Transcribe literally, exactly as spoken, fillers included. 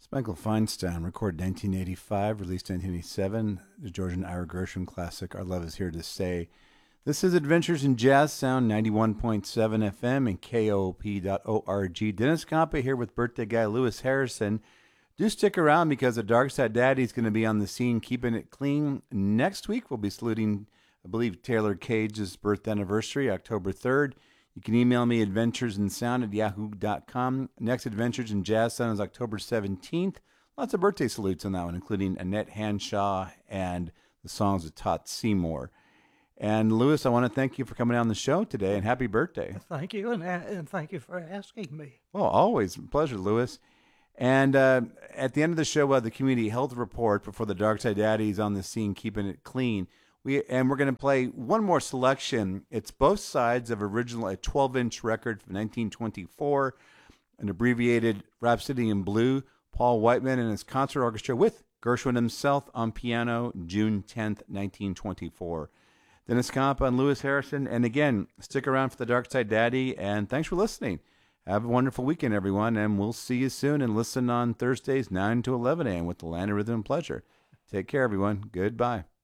Michael Feinstein, recorded nineteen eighty-five, released nineteen eighty-seven, the George and Ira Gershwin classic, Our Love Is Here to Stay. This is Adventures in Jazz Sound, ninety-one point seven F M and K O O P dot org. Dennis Campa here with birthday guy Lewis Harrison. Do stick around because the Dark Side Daddy is going to be on the scene keeping it clean. Next week, we'll be saluting, I believe, Taylor Cage's birth anniversary, October third. You can email me adventuresinsound at yahoo dot com. Next Adventures in Jazz Sound is October seventeenth. Lots of birthday salutes on that one, including Annette Hanshaw and the songs of Tot Seymour. And Lewis, I want to thank you for coming on the show today, and happy birthday. Thank you, and, and thank you for asking me. Well, always a pleasure, Lewis. And uh, at the end of the show, we'll have the community health report before the Dark Side Daddy is on the scene, keeping it clean. We and we're going to play one more selection. It's both sides of original a twelve-inch record from nineteen twenty-four, an abbreviated Rhapsody in Blue. Paul Whiteman and his concert orchestra with Gershwin himself on piano, June tenth, nineteen twenty-four. Dennis Campa and Lewis Harrison. And again, stick around for the Dark Side Daddy, and thanks for listening. Have a wonderful weekend, everyone, and we'll see you soon. And listen on Thursdays, nine to eleven a.m. with the Land of Rhythm and Pleasure. Take care, everyone. Goodbye.